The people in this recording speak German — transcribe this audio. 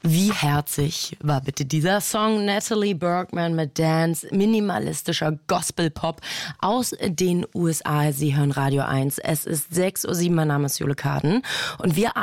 Wie herzig war bitte dieser Song? Natalie Bergman mit Dance, minimalistischer Gospel-Pop aus den USA. Sie hören Radio 1. Es ist 6:07 Uhr, mein Name ist Jule Karden und wir